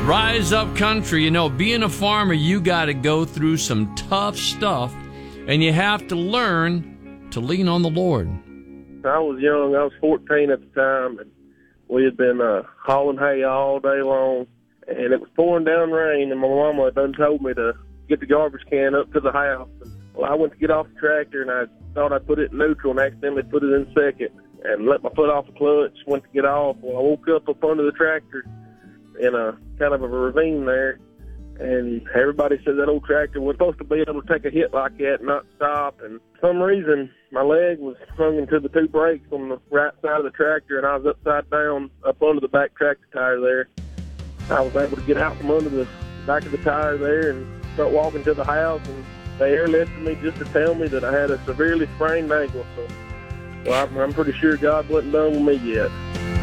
Rise up country. You know, being a farmer, you got to go through some tough stuff, and you have to learn to lean on the Lord. I was young. I was 14 at the time, and we had been hauling hay all day long, and it was pouring down rain, and my mama had done told me to get the garbage can up to the house. And, well, I went to get off the tractor, and I thought I'd put it in neutral and accidentally put it in second and let my foot off the clutch, went to get off. Well, I woke up under the tractor in a kind of a ravine there, and everybody said that old tractor was supposed to be able to take a hit like that and not stop. And for some reason, my leg was hung into the two brakes on the right side of the tractor, and I was upside down up under the back tractor tire there. I was able to get out from under the back of the tire there and start walking to the house, and they airlifted me just to tell me that I had a severely sprained ankle. So I'm pretty sure God wasn't done with me yet.